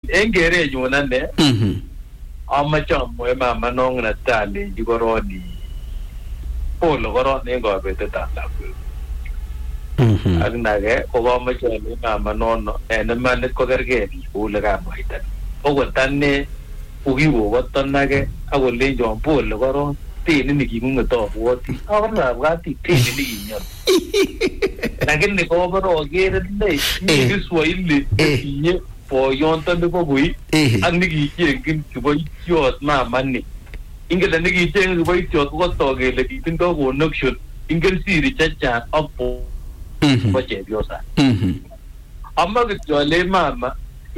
en kerenyun ane amache amwe mama nong Natalie koroni pole koroni en kobetetab lakwet ak nage ko kamache amwe mama nono en imanit ko kergei biik kou ole kamwaita okot ane kokiwokotonage akolenjon pole koron teni niking'ung'et abwoti abwati teni nikinyon lakini koboro akere nei Kiswahili tinye boyonto nebo koi ak nikicheng'in kiboitiot mama ni ingele nikicheng'in kiboitiot kokotok kele kitindoi connection ingen siri chechang ak bo chepyosa ama kityo ale mama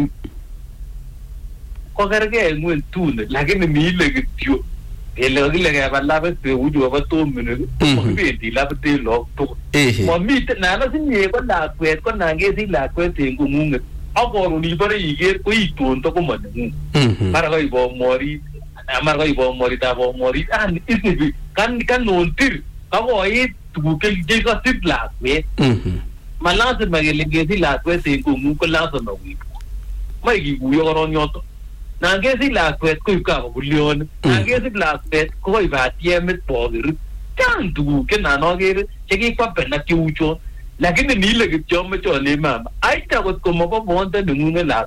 ko kergei ng'wen tune lakini miile kityo kele kakile keba labet beuchu kobo tominut kokibendi labet en lok tugul mamiten nana sinye ko lakwet ko nangesi lakwet en kong'ung'et ak koron ibore iker ko itondo komaneng'ung mara koibo morit mara koibo moritab morit isibi kanontir kakoit tuguk chekasib lakwet malasima kele ngesi lakwet en kong'ung ko lasima wibu mai kikuyo koron yoto nangesi lakwet koib kabulion nangesi lakwet koib atiemit bokir chang tuguk kenanokere chekikwapen ak cheuchon lakini nile kityo mache ale mama aita kot komobo bonde neng'ung'et lak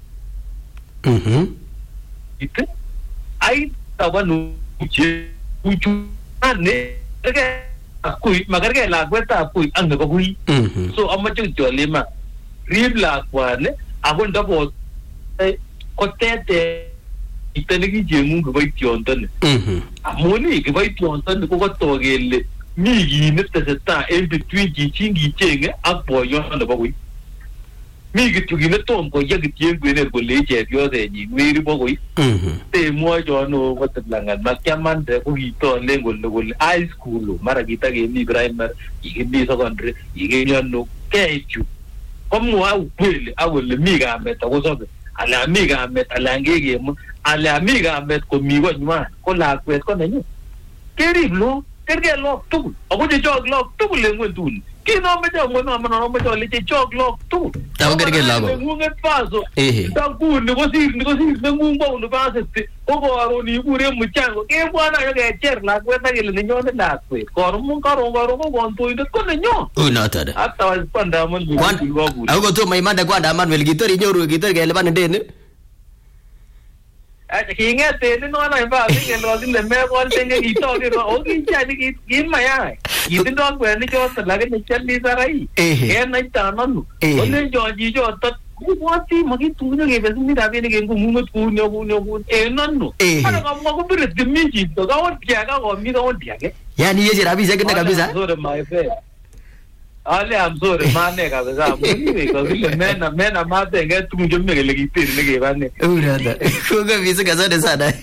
ite aita wanu uchu ane kui magerge lakwet kui ang nebo kui so amache kityo ale mama rib lakwani ako ndabo kotete itaniki jeng'ung kiboitiondo amuni kiboitiondo ko kotok kele mi kit neteseta en between chichin kicheng'e ak boyon nebo koi mi kityo kit netom koya kityo en kwenet kole chepyosenyin weri bo koi temwochon kotet langat makiamande ko kitolen kole high school mara kitakemi primary kikimi secondary kikemi ano keityu komwa ukweli akole mi kamet akosobe ala mi kamet ala ngekemu ala mi kamet komi konywan ko lakwet ko nenyu kerib lo kergei lok tugul ako chechok lok tugul en ng'wenduni kinomeche amwenomeche ale chechok lok tugul ako kergei lagok neng'ung'et paso takuni kosir neng'ung bo university ko koron ibure muchango kebwana yo kecher lakwet akele nenyonet lakwet koron ko kondoindet ko nenyo noton hata kwandamon ako kotomo imande kwandamon wel kitor inyoru kitor kelipan ndeni king'eten nono imba kele mekol tenge kitoke okichani kimayai kitindoi kwenik choto lakini chalisarai kenaitanono olenjon chichoto kubwoti makituyo kebesini rabinik en kong'ung'et kunyo enono ara kamwa kobire timi chito kaontiaka komi kaontiake yani yeche rabisiek ine kabisa ale am sorry mane kabisa mimi kakile mena matenge tugun chemi kele kitiri nekebane urada kuga visa kasane sana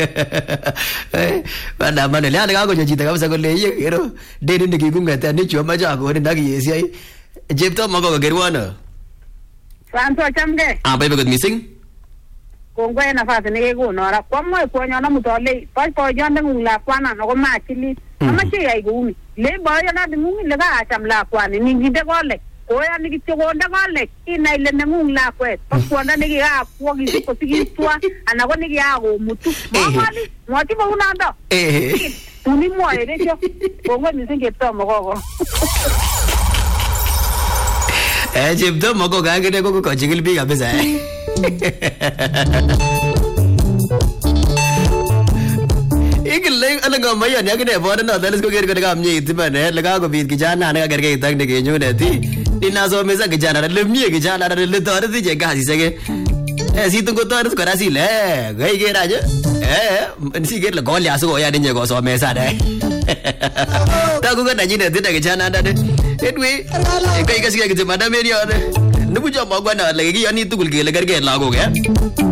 bana mane le ale kakonyo chito kabisa kole ye kero deni nekikung'et ni choma chako ni ndakiyesiai chepto mako kerwono Santo chamge baibai kot missing kongoi nafasi nekekono ara kwamwe kwonyono mutole boyonde ng'ung lakwana no komachili amache yai kouni le boyonde ng'ung le kaacham lakwani ninginde kole koyani kityo konde kole inai ile neng'ung lakwet kwonda nekikakwo kisiko sikitwa ana ko nekikakomutu mamali mwati ko unando tuni mwoe rekyo kongoi missing ketomo koko chepto moko kangine ko kochikil biik kabisa ikile ale ngomayani akine bode no dales ko ker ko kamnyeit bane le kakobit kijana ne kakerkeit ak nekenyunet ninasomesa kijana le mie kijana le toreti je kasisiek situn kotoret kora sile kaiker aje siker le kolya sikoyan inye kosomesa taku ko nanyinet ine kijana ndane anyway kai kasike kityo madam erione nibucho magwana le kiyani tugul kele kergei lagok